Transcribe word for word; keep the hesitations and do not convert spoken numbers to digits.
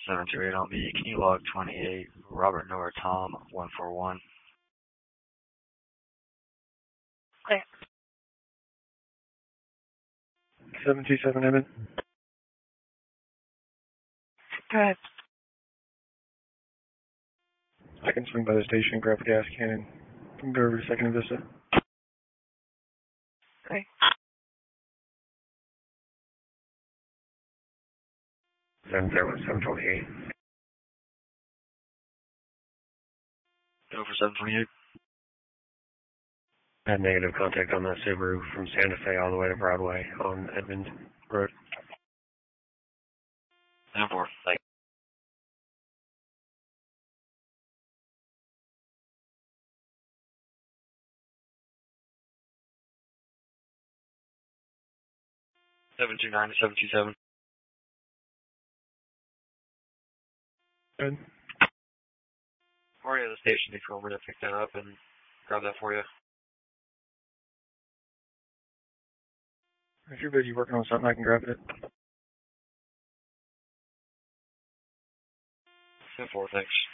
seven two eight on me. Can you log twenty-eight, Robert Noah Tom, one four one? Okay. seven two seven, Evan. Go ahead. I can swing by the station, grab a gas can, and can go over to Second and Vista. Okay. seven zero seven twenty-eight. Go for seven twenty-eight. I had negative contact on that Subaru from Santa Fe all the way to Broadway on Edmond Road. ten four, thank you. seven two nine to seven two seven. Good. Or at the station if you want me to pick that up and grab that for you. If you're busy working on something, I can grab it. ten four, thanks.